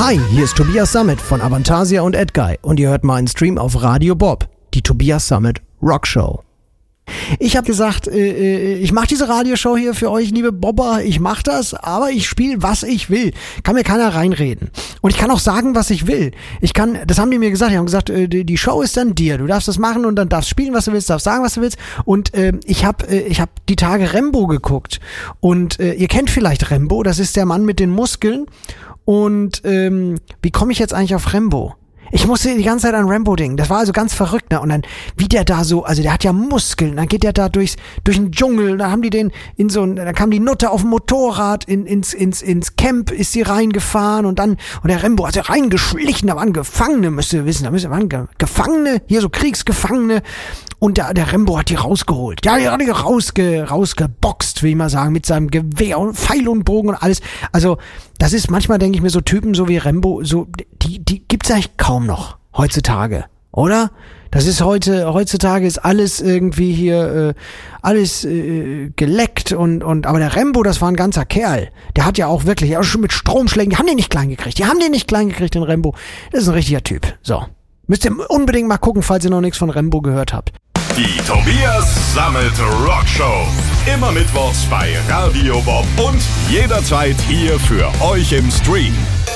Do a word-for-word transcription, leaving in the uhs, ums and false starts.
Hi, hier ist Tobias Sammet von Avantasia und Edguy und ihr hört meinen Stream auf Radio Bob, die Tobias Sammet Rockshow. Ich habe gesagt, äh, ich mache diese Radioshow hier für euch, liebe Bobber, ich mache das, aber ich spiele, was ich will. Kann mir keiner reinreden. Und ich kann auch sagen, was ich will. Ich kann, das haben die mir gesagt, die haben gesagt, äh, die Show ist dann dir. Du darfst das machen und dann darfst spielen, was du willst, darfst sagen, was du willst. Und äh, ich habe äh, ich hab die Tage Rembo geguckt. Und äh, ihr kennt vielleicht Rembo, das ist der Mann mit den Muskeln. Und ähm, wie komme ich jetzt eigentlich auf Rembo? Ich musste die ganze Zeit an Rambo denken. Das war also ganz verrückt, ne? Und dann, wie der da so, also der hat ja Muskeln. Dann geht der da durchs, durch den Dschungel. Dann haben die den in so ein, dann kam die Nutte auf dem Motorrad in, ins, ins, ins Camp, ist sie reingefahren und dann, und der Rambo hat sie reingeschlichen. Da waren Gefangene, müsst ihr wissen. Da müsst ihr, waren Gefangene, hier so Kriegsgefangene. Und der, der Rambo hat die rausgeholt. Ja, die hat die rausge, rausgeboxt, will ich mal sagen, mit seinem Gewehr und Pfeil und Bogen und alles. Also, das ist, manchmal denke ich mir, so Typen, so wie Rambo, so, die, die gibt's eigentlich kaum noch heutzutage, oder? Das ist heute, heutzutage ist alles irgendwie hier, äh, alles äh, geleckt und, und, aber der Rambo, das war ein ganzer Kerl. Der hat ja auch wirklich, auch schon mit Stromschlägen, die haben den nicht klein gekriegt, die haben den nicht klein gekriegt, den Rambo. Das ist ein richtiger Typ. So. Müsst ihr unbedingt mal gucken, falls ihr noch nichts von Rambo gehört habt. Die Tobias Sammet Rockshow. Immer mittwochs bei Radio Bob und jederzeit hier für euch im Stream.